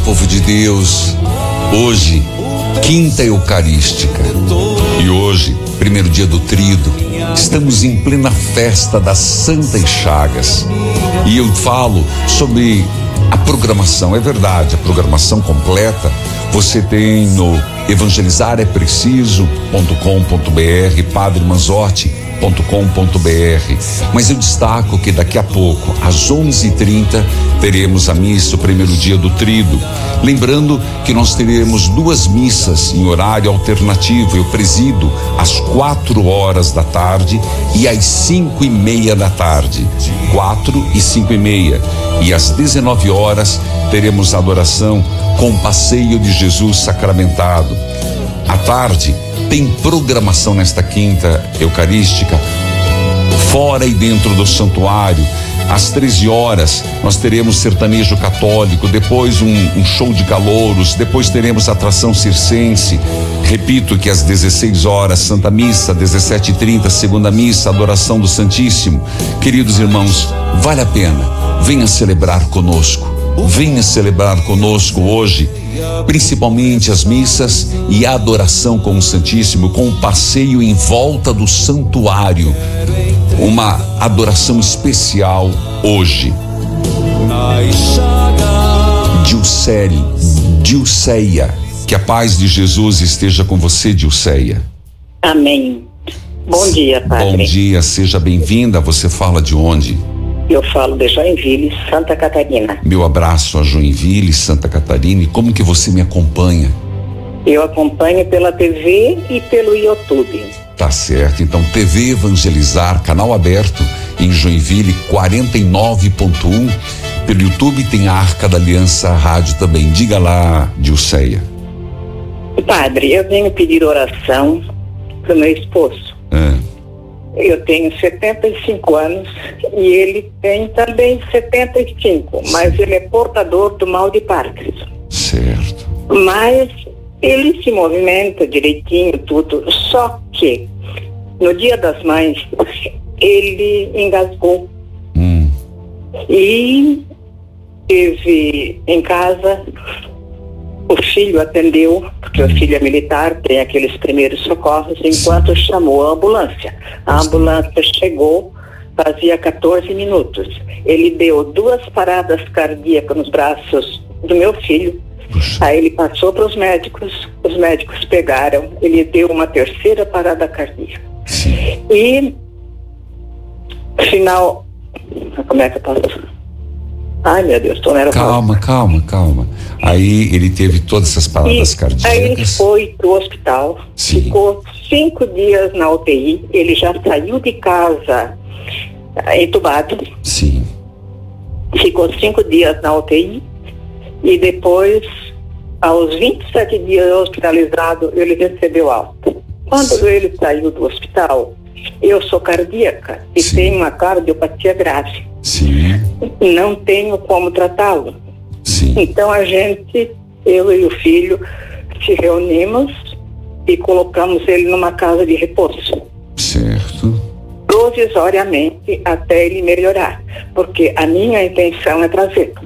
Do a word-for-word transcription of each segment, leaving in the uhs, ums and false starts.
povo de Deus, hoje, quinta eucarística, e hoje, primeiro dia do Tríduo, estamos em plena festa das Santas Chagas, e eu falo sobre a programação. É verdade, a programação completa você tem no evangelizar é preciso ponto com ponto br, padre manzotti ponto com ponto br. Mas eu destaco que daqui a pouco, às onze e trinta, teremos a missa, o primeiro dia do Tríduo. Lembrando que nós teremos duas missas em horário alternativo. Eu presido às quatro horas da tarde e às cinco e meia da tarde. Quatro e cinco e meia. E às dezenove horas teremos a adoração com o passeio de Jesus sacramentado. À tarde, tem programação nesta quinta eucarística, fora e dentro do santuário. Às treze horas, nós teremos sertanejo católico, depois um, um show de calouros, depois teremos atração circense. Repito que às dezesseis horas, Santa Missa, dezessete e trinta, segunda missa, adoração do Santíssimo. Queridos irmãos, vale a pena, venha celebrar conosco, venha celebrar conosco hoje, principalmente as missas e a adoração com o Santíssimo, com o passeio em volta do santuário, uma adoração especial hoje. Dilcere, Dilceia, que a paz de Jesus esteja com você, Dilceia. Amém. Bom dia, padre. Bom dia, seja bem-vinda. Você fala de onde? Eu falo de Joinville, Santa Catarina. Meu abraço a Joinville, Santa Catarina. E como que você me acompanha? Eu acompanho pela T V e pelo YouTube. Tá certo, então T V Evangelizar, canal aberto em Joinville quarenta e nove ponto um. Pelo YouTube tem a Arca da Aliança Rádio também. Diga lá, Dilceia. Padre, eu venho pedir oração pro meu esposo. Ah. Eu tenho setenta e cinco anos e ele tem também setenta e cinco, mas ele é portador do mal de Parkinson. Certo. Mas ele se movimenta direitinho, tudo, só que no Dia das Mães ele engasgou. Hum. E teve em casa, o filho atendeu, porque o filho é militar, tem aqueles primeiros socorros, enquanto chamou a ambulância. A ambulância chegou, fazia quatorze minutos. Ele deu duas paradas cardíacas nos braços do meu filho. Aí ele passou para os médicos, os médicos pegaram, ele deu uma terceira parada cardíaca. E, final, como é que eu posso... Ai, meu Deus, tô nervosa. Calma, calma, calma. Aí ele teve todas essas paradas e, cardíacas. Aí ele foi pro hospital, Sim. Ficou cinco dias na U T I, ele já saiu de casa entubado. Sim. Ficou cinco dias na U T I e depois, aos vinte e sete dias hospitalizado, ele recebeu alta. Quando Sim. ele saiu do hospital, eu sou cardíaca e Sim. tenho uma cardiopatia grave. Sim. Não tenho como tratá-lo. Sim. Então a gente, eu e o filho, se reunimos e colocamos ele numa casa de repouso. Certo. Provisoriamente até ele melhorar. Porque a minha intenção é trazê-lo.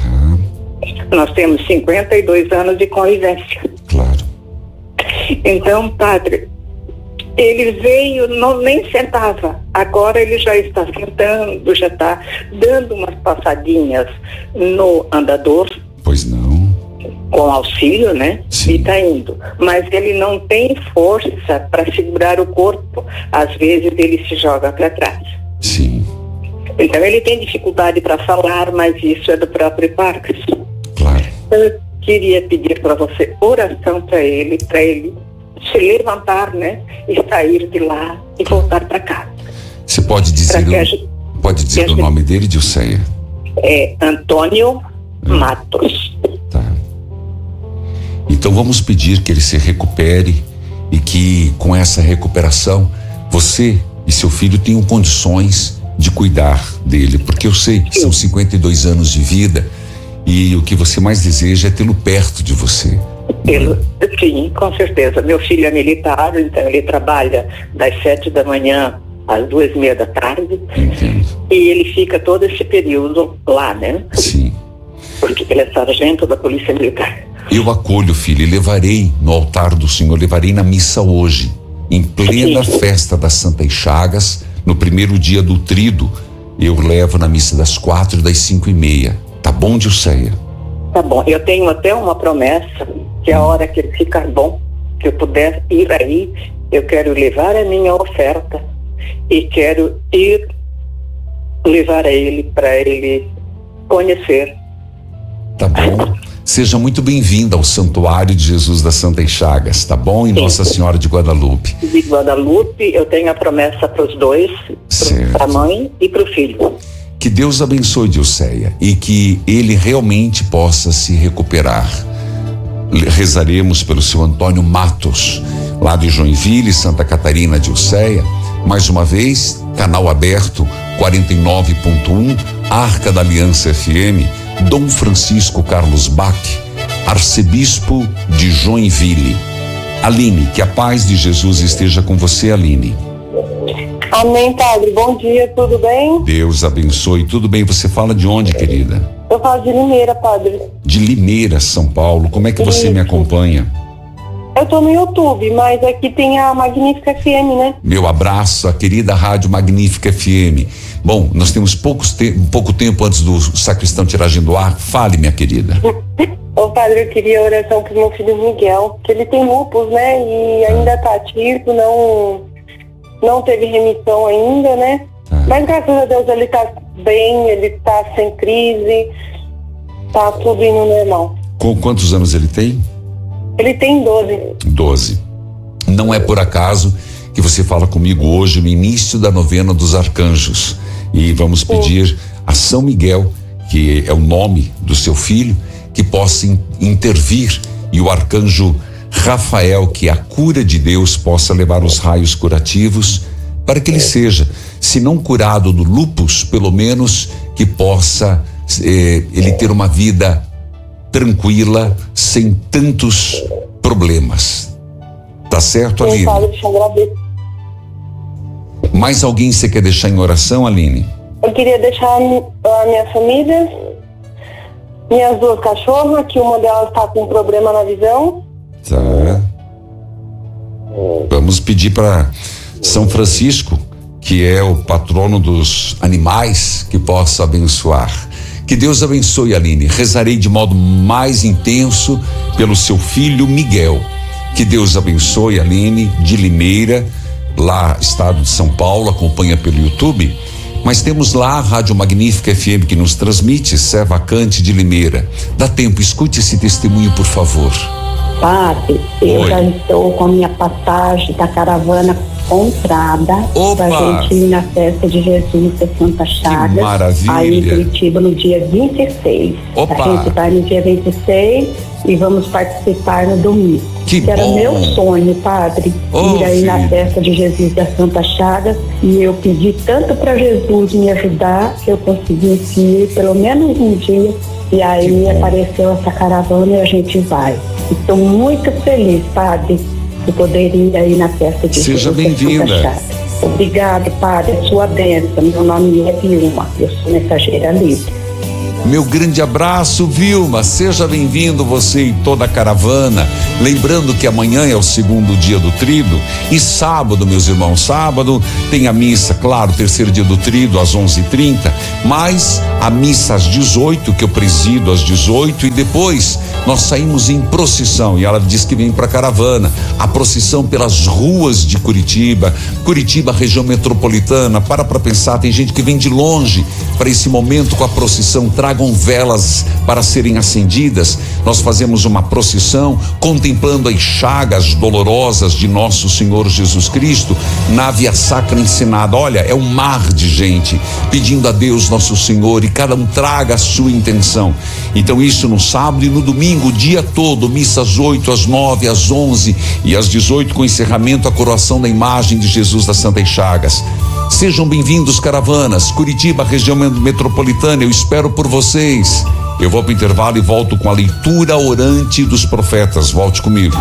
Tá. Nós temos cinquenta e dois anos de convivência. Claro. Então, padre, ele veio, não, nem sentava. Agora ele já está sentando, já está dando umas passadinhas no andador. Pois não. Com auxílio, né? Sim. E está indo. Mas ele não tem força para segurar o corpo. Às vezes ele se joga para trás. Sim. Então ele tem dificuldade para falar, mas isso é do próprio Parkinson. Claro. Eu queria pedir para você oração para ele, para ele se levantar, né? E sair de lá e voltar para casa. Você pode dizer, o, gente, pode dizer o gente, nome dele, Dilceia? É Antônio é. Matos. Tá. Então vamos pedir que ele se recupere e que com essa recuperação você e seu filho tenham condições de cuidar dele, porque eu sei que são cinquenta e dois anos de vida e o que você mais deseja é tê-lo perto de você. Pelo, sim, com certeza. Meu filho é militar, então ele trabalha das sete da manhã às duas e meia da tarde. Entendo. E ele fica todo esse período lá, né? Sim. porque ele é sargento da Polícia Militar. Eu acolho, filho, e levarei no altar do Senhor, levarei na missa hoje, em plena Sim. festa das Santas Chagas, no primeiro dia do Tríduo, eu levo na missa das quatro e das cinco e meia. Tá bom, Dilceia? Tá bom. Eu tenho até uma promessa, que a hora que ele ficar bom, que eu puder ir aí, eu quero levar a minha oferta e quero ir levar a ele para ele conhecer. Tá bom. Seja muito bem-vinda ao Santuário de Jesus das Santas Chagas, tá bom? E Sim. Nossa Senhora de Guadalupe. De Guadalupe, eu tenho a promessa para os dois, para a mãe e para o filho. Que Deus abençoe, Dilceia, e que ele realmente possa se recuperar. Rezaremos pelo seu Antônio Matos, lá de Joinville, Santa Catarina, Dilceia. Mais uma vez, canal aberto, quarenta e nove ponto um, Arca da Aliança F M, Dom Francisco Carlos Bach, arcebispo de Joinville. Aline, que a paz de Jesus esteja com você, Aline. Amém, padre. Bom dia, tudo bem? Deus abençoe. Tudo bem? Você fala de onde, querida? Eu falo de Limeira, padre. De Limeira, São Paulo. Como é que você Isso. me acompanha? Eu tô no YouTube, mas aqui tem a Magnífica F M, né? Meu abraço, a querida Rádio Magnífica F M. Bom, nós temos poucos te- pouco tempo antes do sacristão tiragem do ar. Fale, minha querida. Ô, padre, eu queria oração pro meu filho Miguel, que ele tem lúpus, né? E ainda tá ativo, não, não teve remissão ainda, né? Ah. Mas graças a Deus ele tá bem, ele tá sem crise, tá tudo indo normal. Com quantos anos ele tem? Ele tem doze. doze. Não é por acaso que você fala comigo hoje no início da novena dos arcanjos. E vamos pedir Sim. a São Miguel, que é o nome do seu filho, que possa in- intervir e o arcanjo Rafael, que é a cura de Deus, possa levar os raios curativos para que ele seja, se não curado do lúpus, pelo menos que possa eh, ele ter uma vida tranquila, sem tantos problemas. Tá certo, Aline? Sim, padre, te agradeço. Mais alguém você quer deixar em oração, Aline? Eu queria deixar a minha família, minhas duas cachorras, que uma delas está com um problema na visão. Tá. Vamos pedir para São Francisco, que é o patrono dos animais, que possa abençoar. Que Deus abençoe, Aline. Rezarei de modo mais intenso pelo seu filho Miguel. Que Deus abençoe, Aline, de Limeira, lá, estado de São Paulo, acompanha pelo YouTube. Mas temos lá a Rádio Magnífica F M que nos transmite, Sé Vacante de Limeira. Dá tempo, escute esse testemunho, por favor. Padre, eu Oi. já estou com a minha passagem da caravana comprada Opa! pra gente ir na festa de Jesus da Santa Chagas. maravilha! Aí em Curitiba no dia vinte e seis. Opa! A gente vai no dia vinte e seis e vamos participar no domingo. Que era bom! meu sonho, padre, Oh, ir aí filho. na festa de Jesus da Santa Chagas, e eu pedi tanto para Jesus me ajudar que eu consegui ir pelo menos um dia. E aí apareceu essa caravana e a gente vai. Estou muito feliz, padre, de poder ir aí na festa de Seja Jesus. bem-vinda. Obrigado, padre, sua bênção. Meu nome é Vilma, eu sou mensageira livre. Meu grande abraço, Vilma, seja bem-vindo você e toda a caravana. Lembrando que amanhã é o segundo dia do Tríduo e sábado, meus irmãos, sábado tem a missa, claro, terceiro dia do Tríduo às onze e trinta, mas a missa às dezoito, que eu presido às dezoito, e depois nós saímos em procissão, e ela diz que vem para a caravana, a procissão pelas ruas de Curitiba, Curitiba, região metropolitana. Para para pensar, tem gente que vem de longe para esse momento com a procissão, tragam velas para serem acendidas. Nós fazemos uma procissão contemplando as chagas dolorosas de nosso Senhor Jesus Cristo na Via Sacra encenada. Olha, é um mar de gente pedindo a Deus nosso Senhor, e cada um traga a sua intenção. Então isso no sábado e no domingo, o dia todo, missa às oito, às nove, às onze e às dezoito, com encerramento a coroação da imagem de Jesus das Santas Chagas. Sejam bem-vindos, caravanas, Curitiba, região metropolitana, eu espero por vocês. Eu vou para o intervalo e volto com a leitura orante dos profetas. Volte comigo.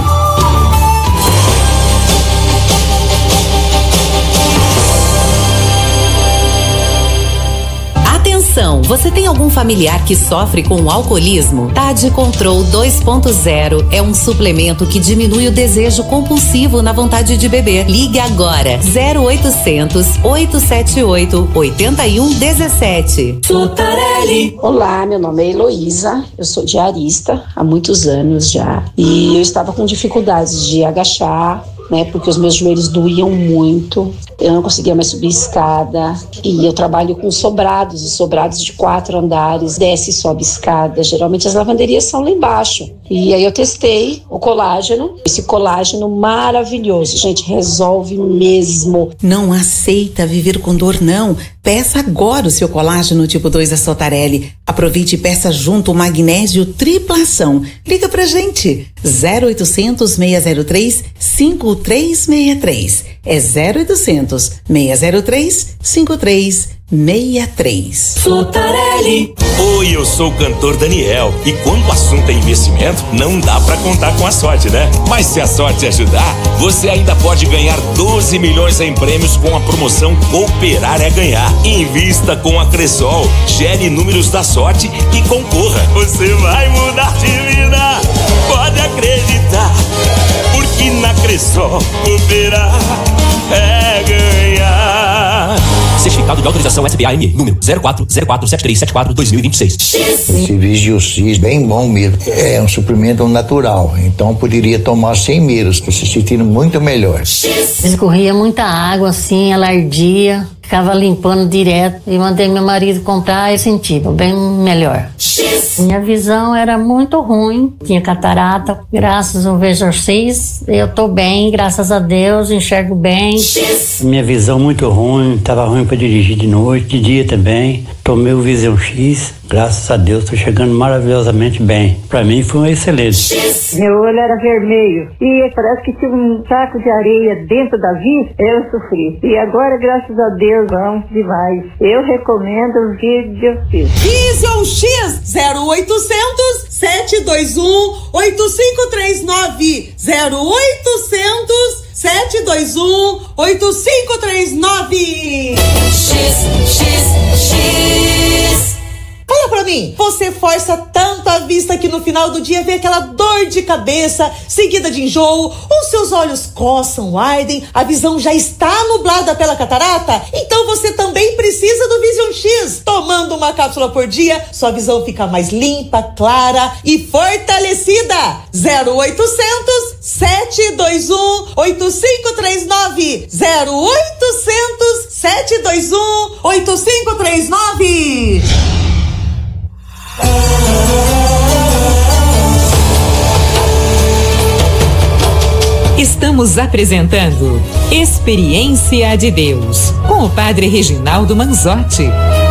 Atenção, você tem algum familiar que sofre com o alcoolismo? Tade Control dois ponto zero é um suplemento que diminui o desejo compulsivo na vontade de beber. Ligue agora, zero oitocentos, oito sete oito, oito um um sete. Sotarelli. Olá, meu nome é Heloísa, eu sou diarista há muitos anos já e eu estava com dificuldades de agachar, né, porque os meus joelhos doíam muito, eu não conseguia mais subir escada e eu trabalho com sobrados, e sobrados de quatro andares, desce e sobe escada, geralmente as lavanderias são lá embaixo. E aí eu testei o colágeno, esse colágeno maravilhoso, gente, resolve mesmo. Não aceita viver com dor, não. Peça agora o seu colágeno tipo dois da Sotarelli. Aproveite e peça junto o magnésio triplação. Liga pra gente, zero oitocentos, seis zero três, cinco três seis três. É zero oitocentos, seis zero três, cinco três seis três. Sotarelli. Oi, eu sou o cantor Daniel e quando o assunto é investimento, não dá pra contar com a sorte, né? Mas se a sorte ajudar, você ainda pode ganhar doze milhões em prêmios com a promoção Cooperar é Ganhar. Invista com a Cressol, gere números da sorte e concorra. Você vai mudar de vida, pode acreditar, porque na Cressol Cooperar é ganhar. Certificado de autorização S B A M, número zero quatro zero quatro sete três sete quatro dois mil e vinte e seis. Esse Vigiocis, bem bom mesmo. É um suplemento natural, então poderia tomar sem medos, para se sentir muito melhor. Escorria muita água assim, ela ardia, ficava limpando direto e mandei meu marido comprar e senti bem melhor. Minha visão era muito ruim, tinha catarata, graças ao Vigiocis eu tô bem, graças a Deus, enxergo bem. Minha visão muito ruim, tava ruim para dirigir de noite, de dia também. Tomei o Vision X, graças a Deus, tô chegando maravilhosamente bem. Para mim foi um excelente. Meu olho era vermelho e parece que tinha um saco de areia dentro da vista, eu sofri. E agora, graças a Deus, vamos demais. Eu recomendo o Vision X. Vision X, zero oitocentos, sete dois um, oito cinco três nove, zero oitocentos, sete dois um, oito cinco três nove. X, X, X. Fala pra mim, você força tanto a vista que no final do dia vem aquela dor de cabeça, seguida de enjoo, ou seus olhos coçam, ardem, a visão já está nublada pela catarata? Então você também precisa do Vision X. Tomando uma cápsula por dia, sua visão fica mais limpa, clara e fortalecida. zero oitocentos, sete dois um, oito cinco três nove. zero oitocentos, sete dois um, oito cinco três nove. Estamos apresentando Experiência de Deus com o Padre Reginaldo Manzotti.